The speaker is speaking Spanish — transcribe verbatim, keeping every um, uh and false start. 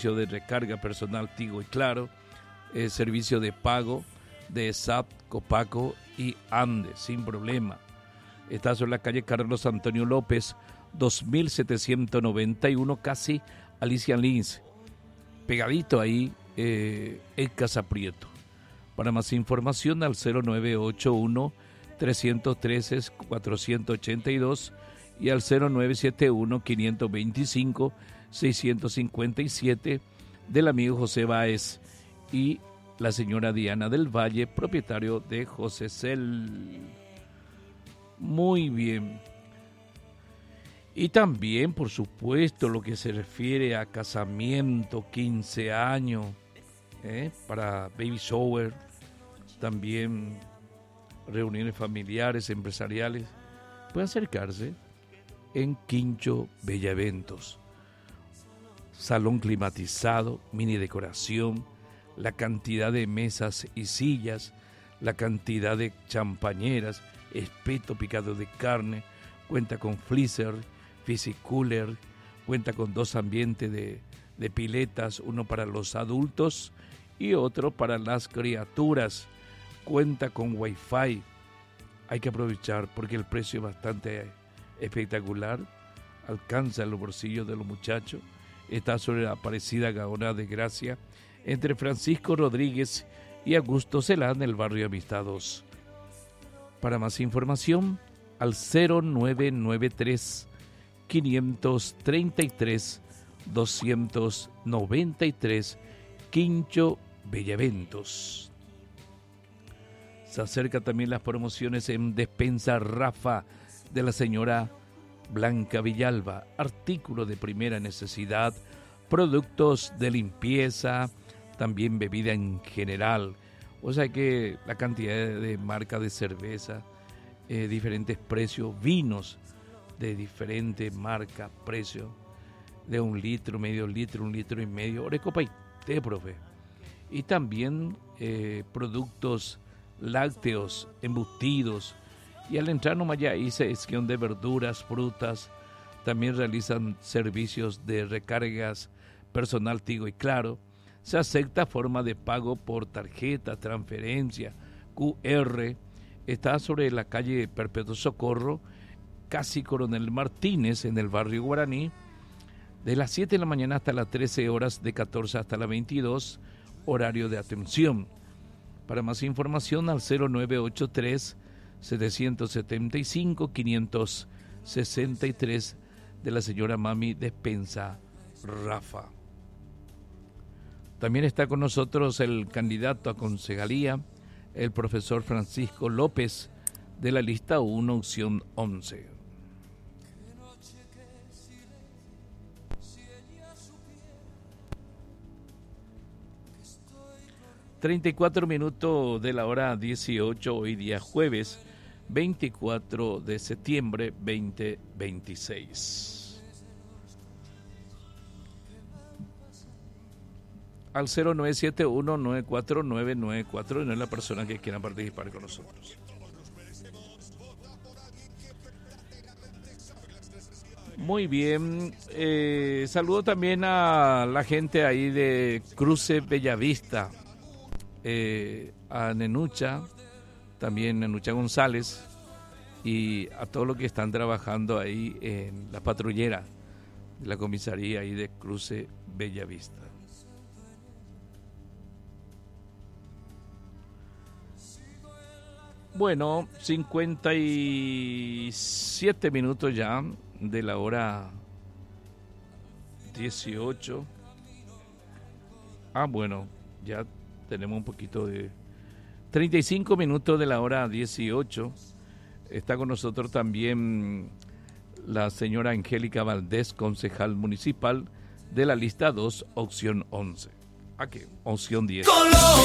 servicio de recarga personal Tigo y Claro, eh, servicio de pago de S A P, Copaco y Andes, sin problema. Está sobre la calle Carlos Antonio López, dos mil setecientos noventa y uno, casi Alicia Lins, pegadito ahí eh, en Casa Prieto. Para más información al cero nueve ocho uno, tres uno tres, cuatro ocho dos y al cero nueve siete uno, cinco dos cinco, seis cinco siete del amigo José Báez y la señora Diana del Valle, propietario de José Cel. Muy bien. Y también, por supuesto, lo que se refiere a casamiento, quince años, ¿eh? para baby shower, también reuniones familiares, empresariales, puede acercarse en Quincho Bella Eventos. Salón climatizado, mini decoración, la cantidad de mesas y sillas, la cantidad de champañeras, espeto picado de carne, cuenta con freezer, Cooler, cuenta con dos ambientes de, de piletas, uno para los adultos y otro para las criaturas. Cuenta con wifi. Hay que aprovechar porque el precio es bastante espectacular. Alcanza los bolsillos de los muchachos. Está sobre la Aparecida Gaona de Gracia, entre Francisco Rodríguez y Augusto Celá, en el barrio Amistad dos. Para más información, al cero nueve nueve tres, cinco tres tres, dos nueve tres, Quincho Bella Eventos. Se acerca también las promociones en Despensa Rafa de la señora Blanca Villalba. Artículos de primera necesidad, productos de limpieza, también bebida en general. O sea que la cantidad de marcas de cerveza, eh, diferentes precios, vinos de diferentes marcas, precios, de un litro, medio litro, un litro y medio, Orecopa y té, profe. Y también eh, productos lácteos, embutidos. Y al entrar nomás ya hice sección de verduras, frutas. También realizan servicios de recargas personal Tigo y Claro. Se acepta forma de pago por tarjeta, transferencia, cu erre. Está sobre la calle Perpetuo Socorro, casi Coronel Martínez, en el barrio Guaraní, de las siete de la mañana hasta las trece horas, de catorce hasta las veintidós, horario de atención. Para más información al cero nueve ocho tres, siete siete cinco, cinco seis tres de la señora Mami Despensa Rafa. También está con nosotros el candidato a concejalía, el profesor Francisco López, de la lista uno, opción once. treinta y cuatro minutos de la hora dieciocho, hoy día jueves veinticuatro de septiembre veinte veintiséis. Al cero nueve siete uno, nueve cuatro nueve nueve cuatro, y no es la persona que quiera participar con nosotros. Muy bien, eh, saludo también a la gente ahí de Cruce Bellavista, eh, a Nenucha, también Nenucha González, y a todos los que están trabajando ahí en la patrullera de la comisaría ahí de Cruce Bellavista. Bueno, cincuenta y siete minutos ya de la hora dieciocho. Ah, bueno, ya tenemos un poquito de... treinta y cinco minutos de la hora dieciocho. Está con nosotros también la señora Angélica Valdés, concejal municipal de la lista dos, opción once. Aquí, opción diez.